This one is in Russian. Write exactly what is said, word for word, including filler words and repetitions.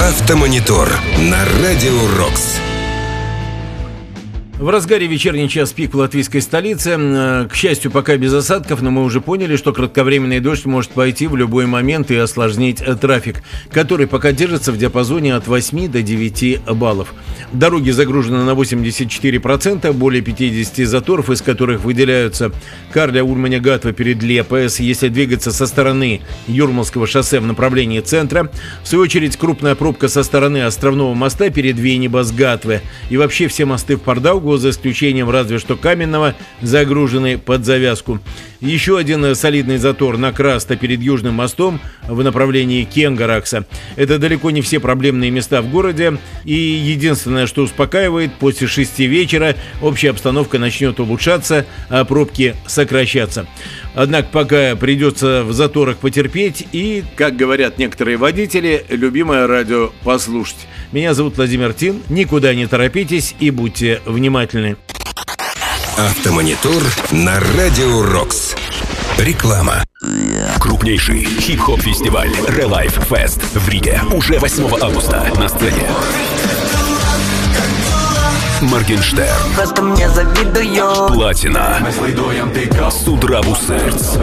Автомонитор на Радио Рокс. В разгаре вечерний час пик в латвийской столице. К счастью, пока без осадков, но мы уже поняли, что кратковременный дождь может пойти в любой момент и осложнить трафик, который пока держится в диапазоне от восьми до девяти баллов. Дороги загружены на восемьдесят четыре процента, более пятьдесят заторов, из которых выделяются Карля Ульманя Гатва перед Лепес, если двигаться со стороны Юрмалского шоссе в направлении центра. В свою очередь, крупная пробка со стороны Островного моста перед Венибас Гатве. И вообще все мосты в Пардаугу, за исключением разве что Каменного, загружены под завязку. Еще один солидный затор на Краста перед Южным мостом в направлении Кенгаракса. Это далеко не все проблемные места в городе. И единственное, что успокаивает, после шести вечера общая обстановка начнет улучшаться, а пробки сокращаться. Однако пока придется в заторах потерпеть и, как говорят некоторые водители, любимое радио послушать. Меня зовут Владимир Тин. Никуда не торопитесь и будьте внимательны. Автомонитор на Радио Рокс. Реклама. Крупнейший хип-хоп-фестиваль Relife Fest в Риге уже восьмого августа на сцене. Моргенштерн, Просто мне завидую. Платина, Судра Бусерц,